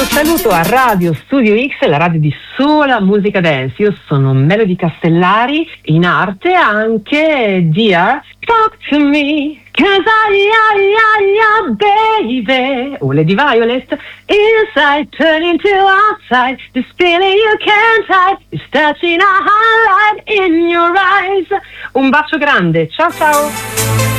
saluto a Radio Studio X, la radio di sola musica dance. Io sono Melody Castellari, in arte anche Dear Talk to Me, 'cause baby, o Lady Violet, inside turning to outside, this feeling you can't hide, is touching a highlight in your eyes. Un bacio grande, ciao ciao!